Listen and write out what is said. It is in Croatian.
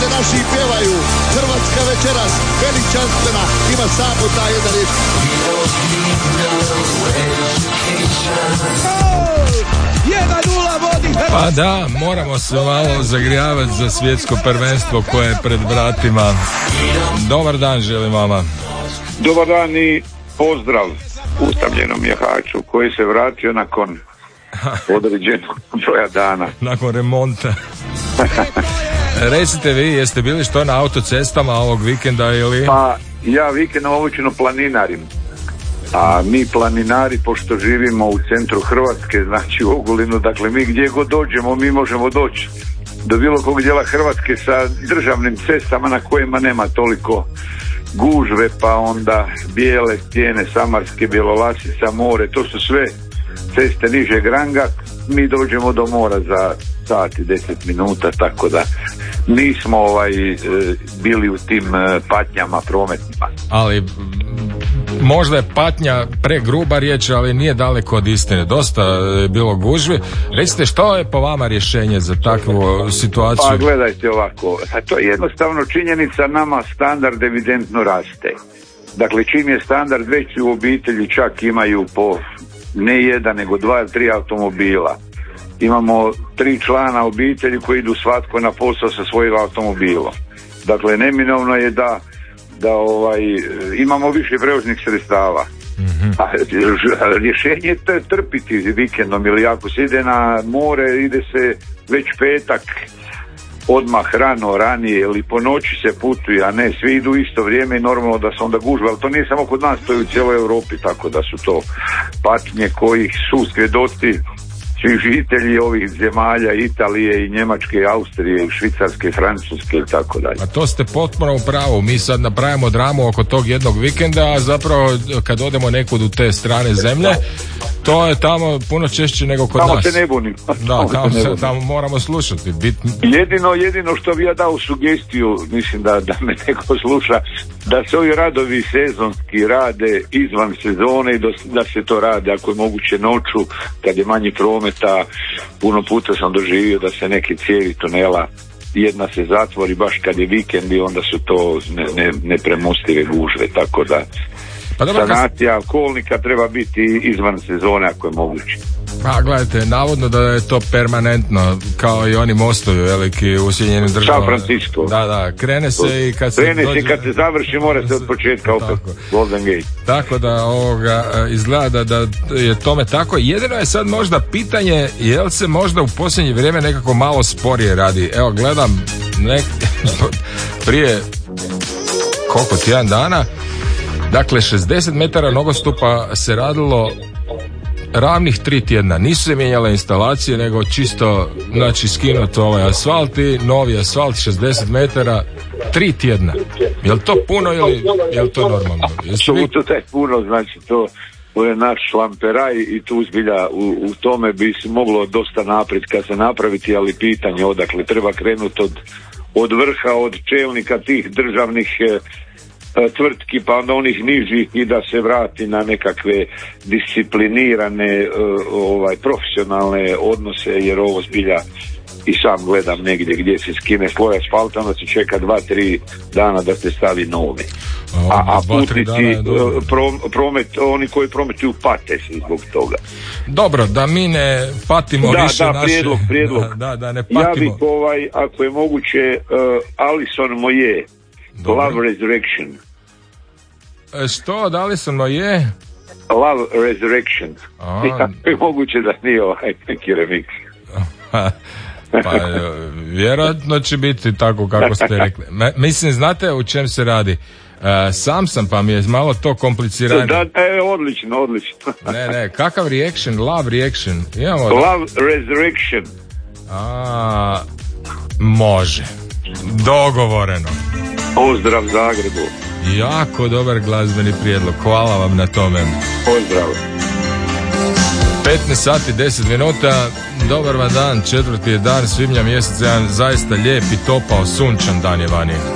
ovdje naši pjevaju. Hrvatska večeras veličanstvena, ima samo taj jedan riječ. Pa da, moramo se malo zagrijavati za svjetsko prvenstvo koje je pred vratima. Dobar dan želim vama. Dobar dan i pozdrav ustavljenom jahaču koji se vratio nakon određenog broja dana. Nakon remonta. Recite vi, jeste bili što na autocestama ovog vikenda ili? Pa ja vikendom obično planinarim. A mi planinari, pošto živimo u centru Hrvatske, znači u Ogulinu, dakle mi gdje god dođemo, mi možemo doći do bilo kog dijela Hrvatske sa državnim cestama na kojima nema toliko gužve, pa onda bijele stijene, Samarske, Bjelolasica, more, to su sve ceste nižeg ranga, mi dođemo do mora za sat i 10 minuta, tako da nismo bili u tim patnjama prometnima. Ali možda je patnja pregruba riječ, ali nije daleko od istine. Dosta je bilo gužvi. Recite, što je po vama rješenje za takvu situaciju? Pa gledajte ovako, to je jednostavno činjenica, nama standard evidentno raste. Dakle, čim je standard veći u obitelji, čak imaju po ne jedan, nego 2 ili 3 automobila. Imamo 3 člana obitelji koji idu svatko na posao sa svojim automobilom. Dakle, neminovno je da imamo više prevoznih sredstava. A rješenje je trpiti vikendom, ili ako se ide na more, ide se već petak, odmah ranije ili po noći se putuje, a ne svi idu isto vrijeme i normalno da se onda gužva, ali to nije samo kod nas, to je u cijeloj Europi, tako da su to patnje kojih su svjedoci svi žitelji ovih zemalja, Italije i Njemačke, Austrije, Švicarske, Francuske i tako dalje. A to ste potpuno u pravu. Mi sad napravimo dramu oko tog jednog vikenda, a zapravo kad odemo nekud u te strane zemlje, to je tamo puno češće nego kod tamo nas. Tamo se ne bunimo. Da, tamo moramo slušati. Jedino što bi ja dao sugestiju, mislim da me neko sluša, da se ovi radovi sezonski rade izvan sezone i da se to rade ako je moguće noću, kad je manji prometa. Puno puta sam doživio da se neke cijevi tunela, jedna se zatvori baš kad je vikend i onda su to nepremostive gužve, tako da sanacija kolnika treba biti izvan sezone ako je moguće. Pa gledajte, navodno da je to permanentno, kao i oni mostovi veliki u Sjedinjenim Državama. San Francisco. Da, krene se i kad se završi mora se od početka opet Golden Gate. Tako da izgleda da je tome tako. Jedino je sad možda pitanje, jel se možda u posljednje vrijeme nekako malo sporije radi. Evo gledam prije koliko, tjedan dana, dakle 60 metara nogostupa se radilo ravnih 3 tjedna. Nisu se mijenjale instalacije, nego čisto, znači, skinuti ovaj asfalt i novi asfalt 60 metara 3 tjedna. Je li to puno ili je li to normalno? Apsolutno to je puno, znači to je naš šlamperaj i tu zbilja u tome bi se moglo dosta napretka se napraviti, ali pitanje odakle treba krenuti od vrha, od čelnika tih državnih tvrtki, pa onda onih nižih i da se vrati na nekakve disciplinirane profesionalne odnose, jer ovo zbilja i sam gledam negdje gdje se skine sloj asfalta, onda se čeka 2-3 dana da se stavi novi. A putnici, promet, oni koji prometuju pate se zbog toga. Dobro, da mi ne patimo više naše... prijedlog. Da ne patimo. Ja bih ako je moguće, Alison Moje, Love Resurrection. Što, da li sam je? Love Resurrection. Ako je moguće da nije neki remix. Pa vjerojatno će biti tako kako ste rekli. Mislim, znate u čem se radi? Sam pa mi je malo to komplicirano. Odlično. Ne, kakav reaction? Love reaction. Love Resurrection. Može. Dogovoreno. Pozdrav Zagrebu. Jako dobar glazbeni prijedlog. Hvala vam na tome. Pozdrav. 15 sati 10 minuta. Dobar vam dan. 4. je dan svibnja, mjesec jedan zaista lijep i topao, sunčan dan je vani.